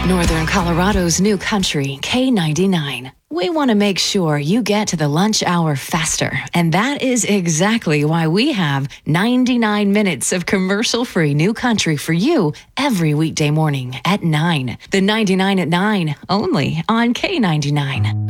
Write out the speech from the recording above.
Northern Colorado's new country, K99. We want to make sure you get to the lunch hour faster, and that is exactly why we have 99 minutes of commercial-free new country for you every weekday morning at 9. The 99 at 9, only on K99.